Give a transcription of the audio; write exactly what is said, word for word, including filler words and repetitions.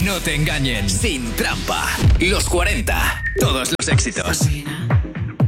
no te engañen. Sin trampa. Los cuarenta. Todos los éxitos.